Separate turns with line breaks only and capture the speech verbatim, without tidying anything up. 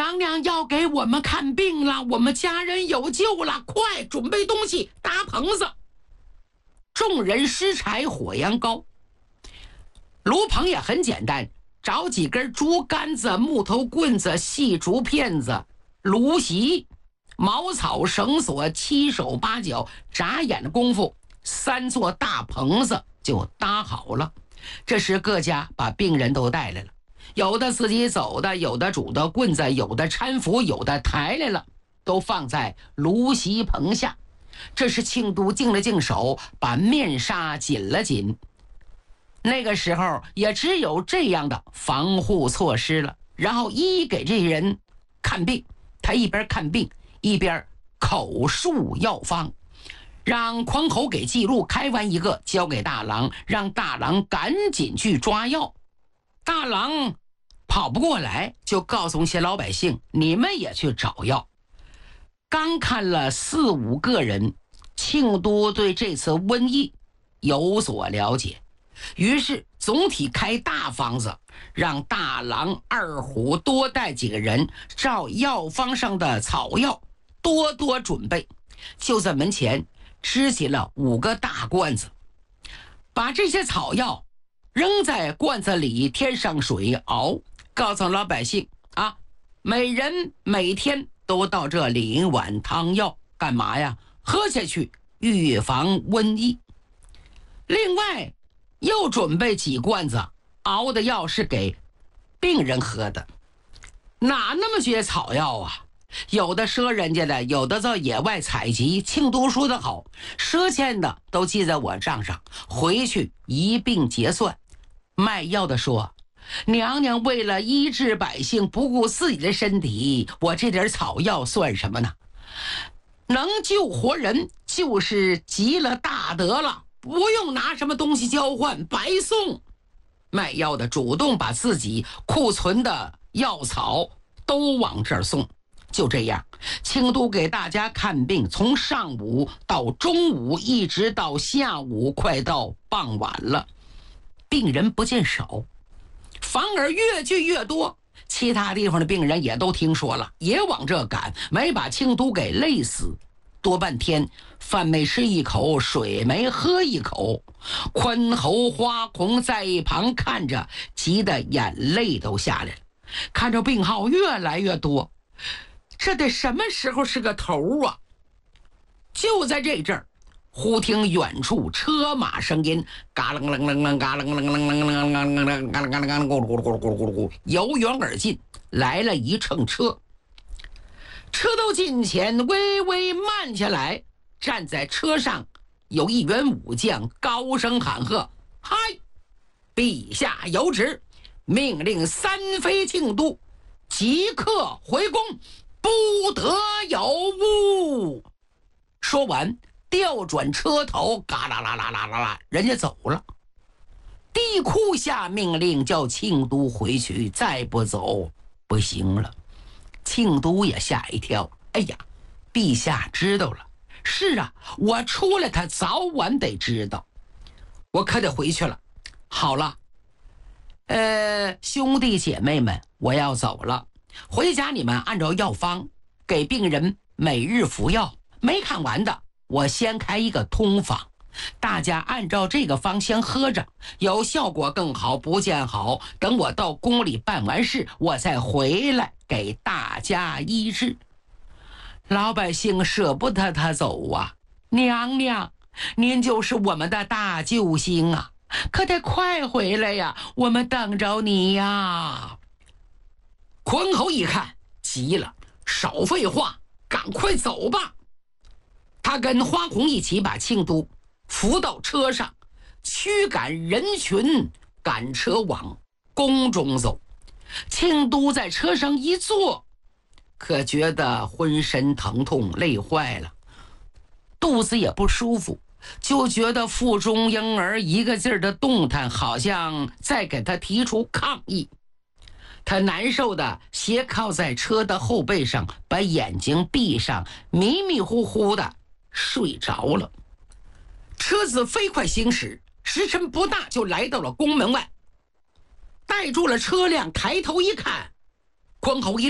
娘娘要给我们看病了，我们家人有救了，快准备东西，搭棚子。众人施柴火焰高，炉棚也很简单，找几根竹竿子、木头棍子、细竹片子、芦席、茅草绳索，七手八脚，眨眼的功夫，三座大棚子就搭好了。这时各家把病人都带来了，有的自己走的，有的拄的棍子，有的搀扶，有的抬来了，都放在芦席棚下。这时庆都净了净手，把面纱紧了紧。那个时候也只有这样的防护措施了。然后一一给这人看病，他一边看病一边口述药方，让匡侯给记录，开完一个交给大郎，让大郎赶紧去抓药。大郎跑不过来，就告诉一些老百姓，你们也去找药。刚看了四五个人，庆都对这次瘟疫有所了解，于是总体开大方子，让大郎、二虎多带几个人，照药方上的草药多多准备。就在门前支起了五个大罐子，把这些草药扔在罐子里，添上水熬，告诉老百姓啊，每人每天都到这里一碗汤药，干嘛呀？喝下去预防瘟疫。另外又准备几罐子熬的药是给病人喝的。哪那么些草药啊？有的赊人家的，有的到野外采集。庆都说得好，赊欠的都记在我账上，回去一并结算。卖药的说，娘娘为了医治百姓，不顾自己的身体，我这点草药算什么呢？能救活人就是极了大德了，不用拿什么东西交换，白送。卖药的主动把自己库存的药草都往这儿送。就这样，庆都给大家看病，从上午到中午，一直到下午，快到傍晚了，病人不见少，反而越聚越多。其他地方的病人也都听说了，也往这赶，没把庆都给累死。多半天，饭没吃一口，水没喝一口。宽侯花孔在一旁看着，急得眼泪都下来了。看着病号越来越多，这得什么时候是个头啊？就在这阵儿，忽听远处车马声音，嘎楞楞楞楞，嘎楞楞楞楞楞楞楞楞，嘎楞嘎楞嘎楞，咕噜咕噜咕噜咕噜咕噜咕噜，由远而近，来了一乘车。车到近前，微微慢下来，站在车上有一员武将，高声喊喝：“嗨，陛下有旨，命令三妃庆都即刻回宫，不得有误。”说完调转车头，嘎啦啦啦啦啦啦，人家走了。帝库下命令叫庆都回去，再不走不行了。庆都也吓一跳，哎呀，陛下知道了。是啊，我出来他早晚得知道，我可得回去了。好了，呃，兄弟姐妹们，我要走了。回家你们按照药方给病人每日服药，没看完的我先开一个通方，大家按照这个方先喝着，有效果更好，不见好，等我到宫里办完事，我再回来给大家医治。老百姓舍不得他走啊，娘娘，您就是我们的大救星啊，可得快回来呀，我们等着你呀。宽侯一看急了，少废话，赶快走吧。他跟花孔一起把庆都扶到车上，驱赶人群，赶车往宫中走。庆都在车上一坐，可觉得浑身疼痛，累坏了，肚子也不舒服，就觉得腹中婴儿一个劲儿的动弹，好像在给他提出抗议。他难受的斜靠在车的后背上，把眼睛闭上，迷迷糊糊的睡着了。车子飞快行驶，时辰不大就来到了宫门外，带住了车辆，抬头一看，匡侯一